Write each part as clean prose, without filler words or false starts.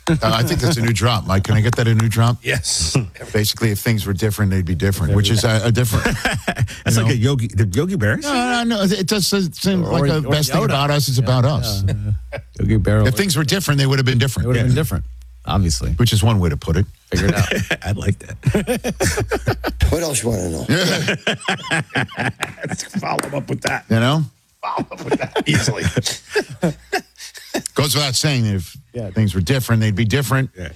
I think that's a new drop. Mike, can I get that a new drop? Yes. Basically, if things were different, they'd be different, which is a different. That's like the Yogi Berra. No. It does seem like the best thing about us is about us. Yogi Berra. If things were different, they would have been different. It would have been different, obviously. Which is one way to put it. Figure it out. I like that. What else you want to know? Let's follow up with that. You know? Follow up with that easily. Goes without saying, if things were different, they'd be different. Yeah.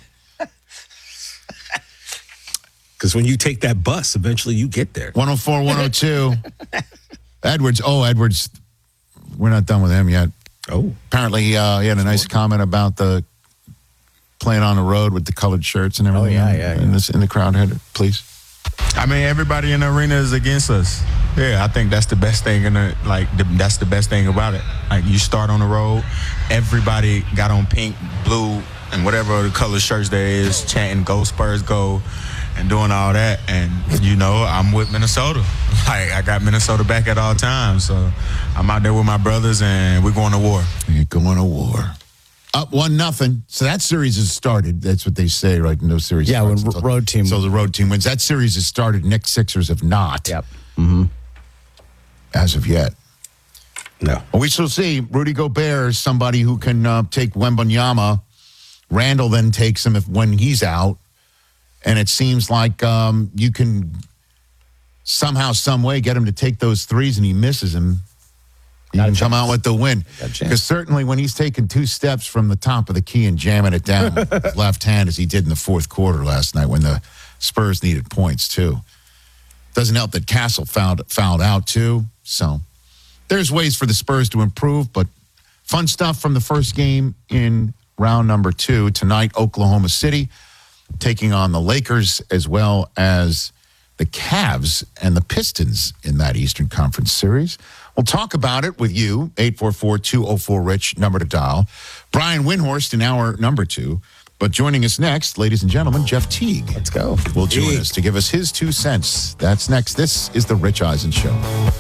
Because when you take that bus, eventually you get there. 104, 102. Edwards, we're not done with him yet. Oh. Apparently, he had a nice comment about the playing on the road with the colored shirts and everything. In the crowd head, please. I mean, everybody in the arena is against us. Yeah, I think that's the best thing that's the best thing about it. Like, you start on the road, everybody got on pink, blue, and whatever the color shirts there is, chanting "Go Spurs, go," and doing all that. And I'm with Minnesota. Like, I got Minnesota back at all times, so I'm out there with my brothers, and we're going to war. You're going to war. Up 1-0. So that series has started. That's what they say, right? No series. Yeah, when road team. So the road team wins. That series has started. Knicks, Sixers have not. Yep. Mm-hmm. As of yet. No. Well, we shall see. Rudy Gobert is somebody who can take Wembanyama. Randall then takes him when he's out. And it seems like you can somehow, some way get him to take those threes, and he misses him. You can come out with the win. Because certainly when he's taking 2 steps from the top of the key and jamming it down with his left hand, as he did in the fourth quarter last night when the Spurs needed points too. Doesn't help that Castle fouled out too. So there's ways for the Spurs to improve, but fun stuff from the first game in round number 2. Tonight, Oklahoma City taking on the Lakers, as well as the Cavs and the Pistons in that Eastern Conference series. We'll talk about it with you, 844-204-RICH, number to dial. Brian Windhorst in hour number 2. But joining us next, ladies and gentlemen, Jeff Teague. Let's go. Will join us to give us his 2 cents. That's next. This is the Rich Eisen Show.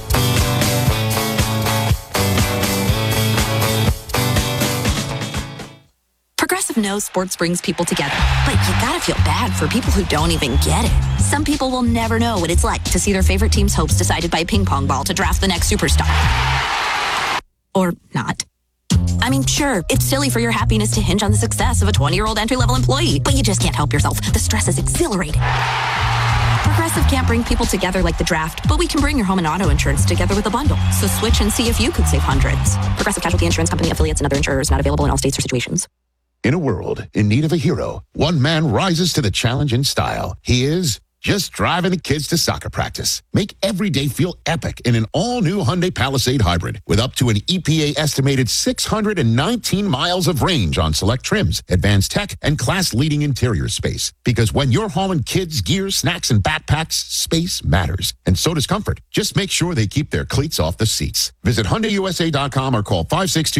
Progressive knows sports brings people together, but you gotta feel bad for people who don't even get it. Some people will never know what it's like to see their favorite team's hopes decided by a ping pong ball to draft the next superstar. Or not. I mean, sure, it's silly for your happiness to hinge on the success of a 20-year-old entry-level employee, but you just can't help yourself. The stress is exhilarating. Progressive can't bring people together like the draft, but we can bring your home and auto insurance together with a bundle. So switch and see if you could save hundreds. Progressive Casualty Insurance Company, affiliates, and other insurers not available in all states or situations. In a world in need of a hero, one man rises to the challenge in style. He is just driving the kids to soccer practice. Make every day feel epic in an all-new Hyundai Palisade Hybrid with up to an EPA estimated 619 miles of range on select trims, advanced tech, and class-leading interior space. Because when you're hauling kids, gear, snacks, and backpacks, space matters. And so does comfort. Just make sure they keep their cleats off the seats. Visit HyundaiUSA.com or call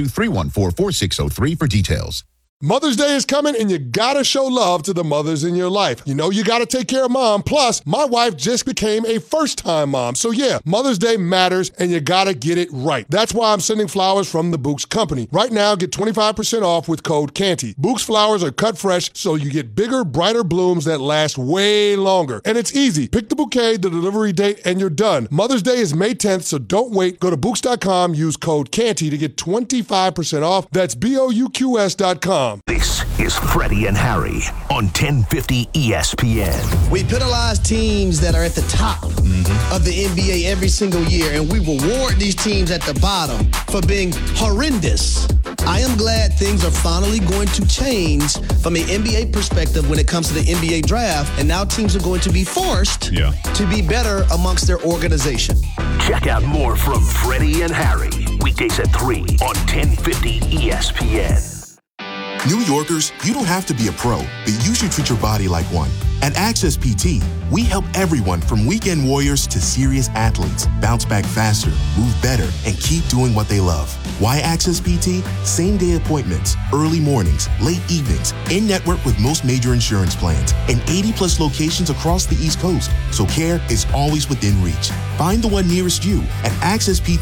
562-314-4603 for details. Mother's Day is coming, and you gotta show love to the mothers in your life. You know you gotta take care of mom. Plus, my wife just became a first-time mom. So yeah, Mother's Day matters, and you gotta get it right. That's why I'm sending flowers from the Bouqs Company. Right now, get 25% off with code CANTY. Bouqs flowers are cut fresh, so you get bigger, brighter blooms that last way longer. And it's easy. Pick the bouquet, the delivery date, and you're done. Mother's Day is May 10th, so don't wait. Go to Bouqs.com, use code CANTY to get 25% off. That's BOUQS.com. This is Freddie and Harry on 1050 ESPN. We penalize teams that are at the top of the NBA every single year, and we reward these teams at the bottom for being horrendous. I am glad things are finally going to change from an NBA perspective when it comes to the NBA draft, and now teams are going to be forced to be better amongst their organization. Check out more from Freddie and Harry, weekdays at 3 on 1050 ESPN. New Yorkers, you don't have to be a pro, but you should treat your body like one. At Access PT, we help everyone from weekend warriors to serious athletes bounce back faster, move better, and keep doing what they love. Why Access PT? Same-day appointments, early mornings, late evenings, in-network with most major insurance plans, and 80-plus locations across the East Coast, so care is always within reach. Find the one nearest you at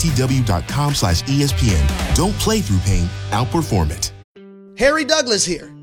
accessptw.com/ESPN. Don't play through pain, outperform it. Harry Douglas here.